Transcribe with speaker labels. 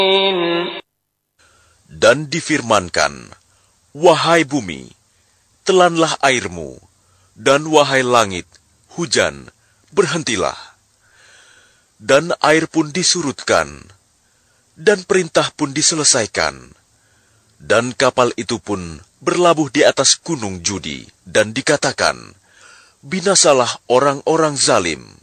Speaker 1: Dan difirmankan, "Wahai bumi, telanlah airmu, dan wahai langit, hujan, berhentilah." Dan air pun disurutkan, dan perintah pun diselesaikan. Dan kapal itu pun berlabuh di atas gunung Judi, dan dikatakan, "Binasalah orang-orang zalim."